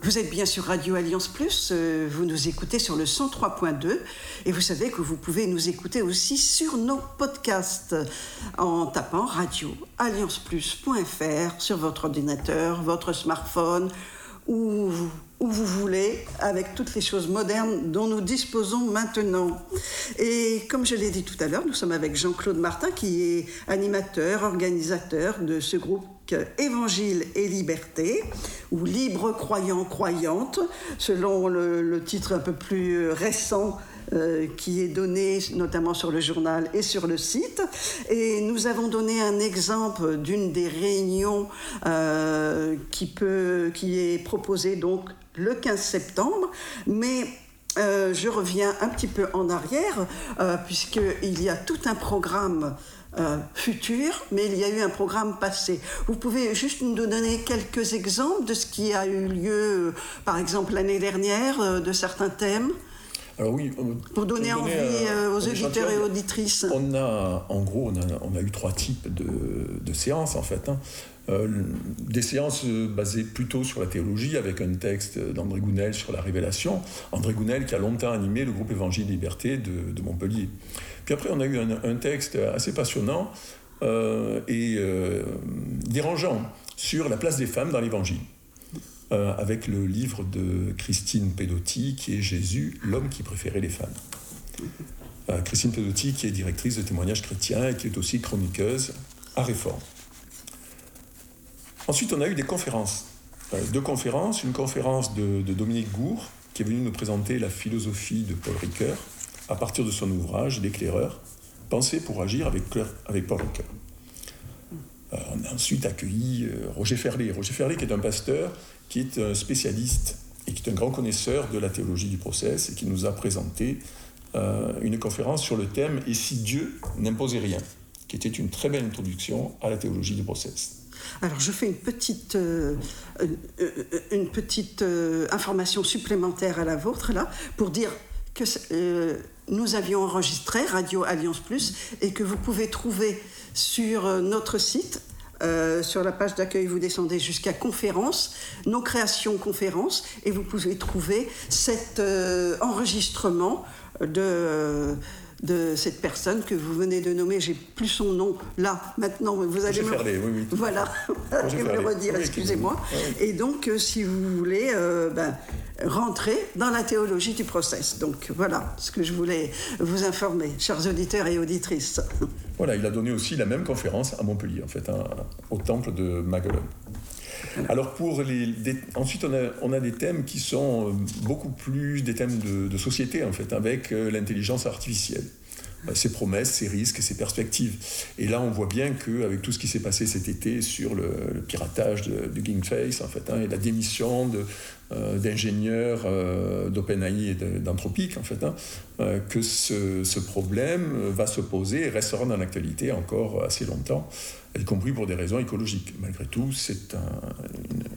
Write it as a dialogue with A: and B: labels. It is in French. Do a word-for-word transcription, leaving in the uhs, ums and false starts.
A: Vous êtes bien sur Radio Alliance Plus, euh, vous nous écoutez sur le cent trois point deux et vous savez que vous pouvez nous écouter aussi sur nos podcasts en tapant radio alliance plus point f r sur votre ordinateur, votre smartphone, où, où vous voulez, avec toutes les choses modernes dont nous disposons maintenant. Et comme je l'ai dit tout à l'heure, nous sommes avec Jean-Claude Martin qui est animateur, organisateur de ce groupe Évangile et Liberté, ou Libre Croyant Croyante, selon le, le titre un peu plus récent euh, qui est donné notamment sur le journal et sur le site. Et nous avons donné un exemple d'une des réunions euh, qui, peut, qui est proposée donc le quinze septembre, mais euh, je reviens un petit peu en arrière, euh, puisqu'il y a tout un programme Euh, futur, mais il y a eu un programme passé. Vous pouvez juste nous donner quelques exemples de ce qui a eu lieu, euh, par exemple l'année dernière, euh, de certains thèmes?
B: Alors oui,
A: pour donner envie euh, aux auditeurs et auditrices.
B: On a, en gros, on a, on a eu trois types de, de séances en fait. Hein. Euh, des séances basées plutôt sur la théologie, avec un texte d'André Gounel sur la révélation. André Gounel qui a longtemps animé le groupe Évangile et Liberté de, de Montpellier. Puis après, on a eu un, un texte assez passionnant euh, et euh, dérangeant sur la place des femmes dans l'Évangile, euh, avec le livre de Christine Pedotti, qui est Jésus, l'homme qui préférait les femmes. Euh, Christine Pedotti, qui est directrice de Témoignages chrétiens et qui est aussi chroniqueuse à Réforme. Ensuite, on a eu des conférences. Euh, deux conférences, une conférence de, de Dominique Gour, qui est venu nous présenter la philosophie de Paul Ricoeur, à partir de son ouvrage, L'éclaireur, Penser pour agir avec, avec Paul Ricoeur. Euh, on a ensuite accueilli euh, Roger Ferlet. Roger Ferlet, qui est un pasteur, qui est un spécialiste et qui est un grand connaisseur de la théologie du process, et qui nous a présenté euh, une conférence sur le thème « Et si Dieu n'imposait rien ?» qui était une très belle introduction à la théologie du process.
A: Alors, je fais une petite, euh, une petite euh, information supplémentaire à la vôtre, là, pour dire que euh, nous avions enregistré Radio Alliance Plus et que vous pouvez trouver sur notre site, euh, sur la page d'accueil, vous descendez jusqu'à conférences, nos créations conférences, et vous pouvez trouver cet euh, enregistrement de... de cette personne que vous venez de nommer, j'ai plus son nom là, maintenant, vous allez
B: me...
A: Ferlé,
B: oui, oui.
A: Voilà, je vais me le redire, oui, excusez-moi. Oui. Et donc, euh, si vous voulez, euh, ben, rentrer dans la théologie du process. Donc, voilà ce que je voulais vous informer, chers auditeurs et auditrices.
B: Voilà, il a donné aussi la même conférence à Montpellier, en fait, hein, au temple de Maguelone. Alors pour les, des, ensuite on a, on a des thèmes qui sont beaucoup plus des thèmes de, de société en fait, avec euh, l'intelligence artificielle, euh, ses promesses, ses risques et ses perspectives. Et là on voit bien qu'avec tout ce qui s'est passé cet été sur le, le piratage de, de GameFace en fait, hein, et la démission de, euh, d'ingénieurs euh, d'OpenAI et de, d'Anthropic en fait, hein, euh, que ce, ce problème va se poser et restera dans l'actualité encore assez longtemps, y compris pour des raisons écologiques. Malgré tout, c'est un, une,